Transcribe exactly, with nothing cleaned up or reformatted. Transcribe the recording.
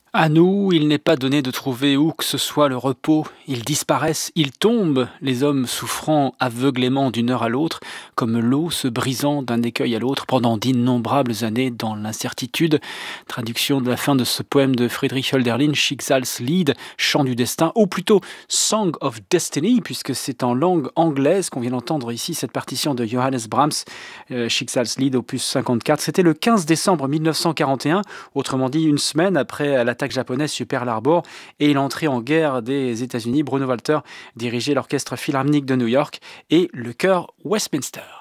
À nous, il n'est pas donné de trouver où que ce soit le repos. Ils disparaissent, ils tombent, les hommes souffrant aveuglément d'une heure à l'autre, comme l'eau se brisant d'un écueil à l'autre pendant d'innombrables années dans l'incertitude. Traduction de la fin de ce poème de Friedrich Hölderlin, Schicksalslied, chant du destin, ou plutôt Song of Destiny, puisque c'est en langue anglaise qu'on vient d'entendre ici cette partition de Johannes Brahms, euh, Schicksalslied opus cinquante-quatre. C'était le quinze décembre mille neuf cent quarante et un, autrement dit une semaine après l'attaque japonaise sur Pearl Harbor et l'entrée en guerre des États-Unis. Bruno Walter dirigeait l'orchestre philharmonique de New York et le chœur Westminster.